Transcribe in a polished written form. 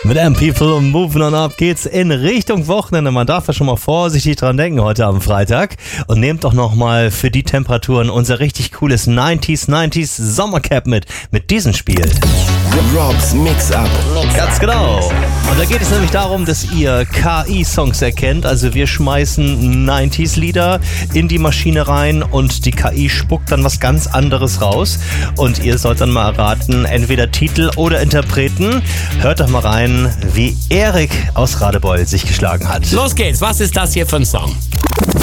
Mit Them People und Moving On Up geht's in Richtung Wochenende. Man darf ja schon mal vorsichtig dran denken heute am Freitag. Und nehmt doch nochmal für die Temperaturen unser richtig cooles 90s Sommercap mit diesem Spiel. Rob's Mix-Up. Ganz genau. Und da geht es nämlich darum, dass ihr KI-Songs erkennt. Also wir schmeißen 90s-Lieder in die Maschine rein und die KI spuckt dann was ganz anderes raus. Und ihr sollt dann mal erraten, entweder Titel oder Interpreten. Hört doch mal rein, wie Erik aus Radebeul sich geschlagen hat. Los geht's, was ist das hier für ein Song?